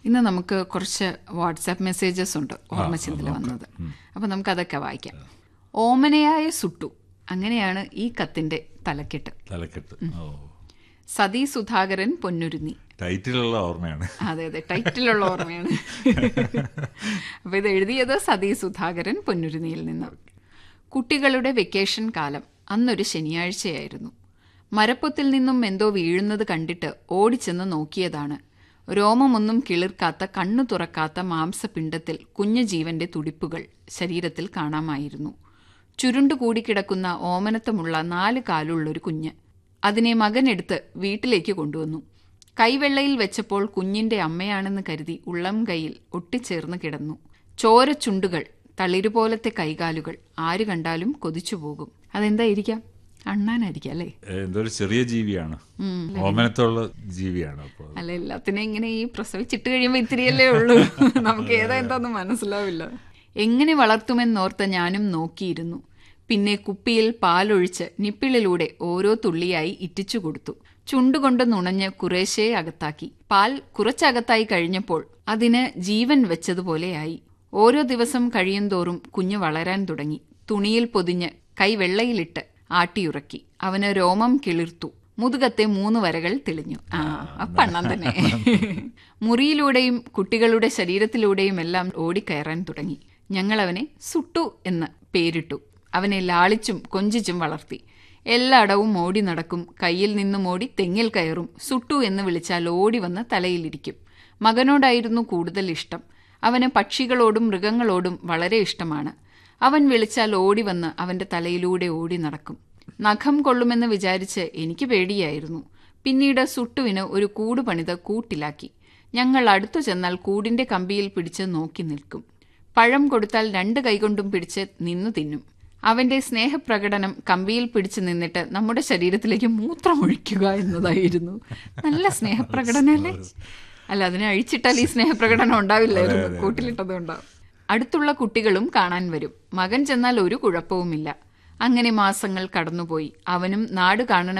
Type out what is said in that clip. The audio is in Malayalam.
ഇന്ന് നമുക്ക് കുറച്ച് വാട്സാപ്പ് മെസ്സേജസ് ഉണ്ട് ഓർമ്മചിന്തയിൽ വന്നത്. അപ്പം നമുക്കതൊക്കെ വായിക്കാം. ഓമനയായ സുട്ടു, അങ്ങനെയാണ് ഈ കത്തിന്റെ തലക്കെട്ട്. സതി സുധാകരൻ പൊന്നുരുന്നി. ടൈറ്റിലുള്ള ഓർമ്മയാണ്. അതെ, ടൈറ്റിലുള്ള ഓർമ്മയാണ്. അപ്പൊ ഇത് എഴുതിയത് സതി സുധാകരൻ പൊന്നുരുന്നിയിൽ നിന്ന്. കുട്ടികളുടെ വെക്കേഷൻ കാലം. അന്നൊരു ശനിയാഴ്ചയായിരുന്നു. മരപ്പൊത്തിൽ നിന്നും എന്തോ വീഴുന്നത് കണ്ടിട്ട് ഓടിച്ചെന്ന് നോക്കിയതാണ്. രോമമൊന്നും കിളിർക്കാത്ത, കണ്ണു തുറക്കാത്ത മാംസപിണ്ഡത്തിൽ കുഞ്ഞു ജീവന്റെ തുടിപ്പുകൾ ശരീരത്തിൽ കാണാമായിരുന്നു. ചുരുണ്ടുകൂടിക്കിടക്കുന്ന ഓമനത്തമുള്ള 4 കാലുള്ളൊരു കുഞ്ഞ്. അതിനെ മകനെടുത്ത് വീട്ടിലേക്ക് കൊണ്ടുവന്നു. കൈവെള്ളയിൽ വെച്ചപ്പോൾ കുഞ്ഞിന്റെ അമ്മയാണെന്ന് കരുതി ഉള്ളം കൈയിൽ ഒട്ടിച്ചേർന്ന് കിടന്നു. ചോരച്ചുണ്ടുകൾ, തളിരുപോലത്തെ കൈകാലുകൾ, ആര് കണ്ടാലും കൊതിച്ചുപോകും. അതെന്തായിരിക്കാം? അണ്ണാനായിരിക്കാം അല്ലേ? എന്തൊരു ചെറിയ ജീവിയാണ്, ഓമനത്തുള്ള ജീവിയാണ്. അല്ല, എല്ലാത്തിനും ഇങ്ങനെ ഈ പ്രസവിച്ചിട്ട് കഴിയുമ്പോ ഇത്തിരിയല്ലേ ഉള്ളൂ. നമുക്ക് ഏതാ എന്താന്ന് മനസ്സിലാവില്ല. എങ്ങനെ വളർത്തുമെന്നോർത്ത് ഞാനും നോക്കിയിരുന്നു. പിന്നെ കുപ്പിയിൽ പാലൊഴിച്ച് നിപ്പിളിലൂടെ ഓരോ തുള്ളിയായി ഇറ്റിച്ചു കൊടുത്തു. ചുണ്ടുകൊണ്ട് നുണഞ്ഞ് കുറേശ്ശേ അകത്താക്കി. പാൽ കുറച്ചകത്തായി കഴിഞ്ഞപ്പോൾ അതിന് ജീവൻ വെച്ചതുപോലെയായി. ഓരോ ദിവസം കഴിയുന്തോറും കുഞ്ഞ് വളരാൻ തുടങ്ങി. തുണിയിൽ പൊതിഞ്ഞ് കൈവെള്ളയിലിട്ട് ആട്ടിയുറക്കി. അവന് രോമം കിളിർത്തു. മുതുകത്തെ 3 വരകൾ തെളിഞ്ഞു. അപ്പണ്ണാൻ തന്നെ. മുറിയിലൂടെയും കുട്ടികളുടെ ശരീരത്തിലൂടെയും എല്ലാം ഓടിക്കയറാൻ തുടങ്ങി. ഞങ്ങളവനെ സുട്ടു എന്ന് പേരിട്ടു. അവനെ ലാളിച്ചും കൊഞ്ചിച്ചും വളർത്തി. എല്ലായിടവും ഓടി നടക്കും. കയ്യിൽ നിന്നും ഓടി തെങ്ങിൽ കയറും. സുട്ടു എന്ന് വിളിച്ചാൽ ഓടി വന്ന് തലയിലിരിക്കും. മകനോടായിരുന്നു കൂടുതൽ ഇഷ്ടം. അവന് പക്ഷികളോടും മൃഗങ്ങളോടും വളരെ ഇഷ്ടമാണ്. അവൻ വിളിച്ചാൽ ഓടി വന്ന് അവന്റെ തലയിലൂടെ ഓടി നടക്കും. നഖം കൊള്ളുമെന്ന് വിചാരിച്ച് എനിക്ക് പേടിയായിരുന്നു. പിന്നീട് സുട്ടുവിന് ഒരു കൂട് പണിത് കൂട്ടിലാക്കി. ഞങ്ങൾ അടുത്തു ചെന്നാൽ കൂടിന്റെ കമ്പിയിൽ പിടിച്ച് നോക്കി നിൽക്കും. പഴം കൊടുത്താൽ 2 കൈകൊണ്ടും പിടിച്ച് നിന്നു തിന്നും. അവന്റെ സ്നേഹപ്രകടനം കമ്പിയിൽ പിടിച്ചു നിന്നിട്ട് നമ്മുടെ ശരീരത്തിലേക്ക് മൂത്രമൊഴിക്കുക എന്നതായിരുന്നു. നല്ല സ്നേഹപ്രകടനല്ലേ? അല്ല, അതിനെ അഴിച്ചിട്ടാൽ ഈ സ്നേഹപ്രകടനം ഉണ്ടാവില്ലായിരുന്നു. കൂട്ടിലിട്ടത് ഉണ്ടാവും. അടുത്തുള്ള കുട്ടികളും കാണാൻ വരും. മകൻ ചെന്നാൽ ഒരു കുഴപ്പവുമില്ല. അങ്ങനെ മാസങ്ങൾ കടന്നുപോയി. അവനും നാട് കാണണം